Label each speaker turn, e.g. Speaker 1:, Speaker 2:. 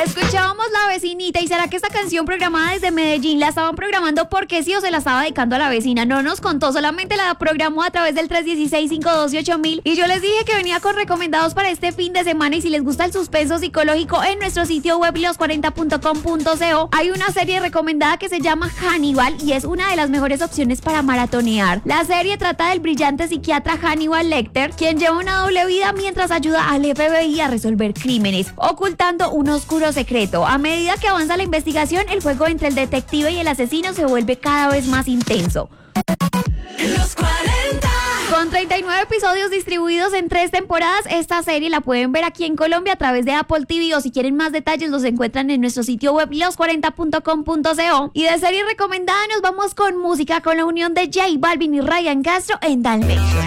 Speaker 1: Escuchábamos La Vecinita. ¿Y será que esta canción programada desde Medellín la estaban programando porque sí o se la estaba dedicando a la vecina? No nos contó, solamente la programó a través del 316-512-8000. Y yo les dije que venía con recomendados para este fin de semana. Y si les gusta el suspenso psicológico, en nuestro sitio web los40.com.co hay una serie recomendada que se llama Hannibal y es una de las mejores opciones para maratonear. La serie trata del brillante psiquiatra Hannibal Lecter, quien lleva una doble vida mientras ayuda al FBI a resolver crímenes, ocultando un oscuro secreto. A medida que avanza la investigación, el juego entre el detective y el asesino se vuelve cada vez más intenso.
Speaker 2: Los 40.
Speaker 1: Con 39 episodios distribuidos en 3 temporadas, esta serie la pueden ver aquí en Colombia a través de Apple TV, o si quieren más detalles los encuentran en nuestro sitio web los40.com.co. Y de serie recomendada nos vamos con música, con la unión de J Balvin y Ryan Castro en Dalmatian.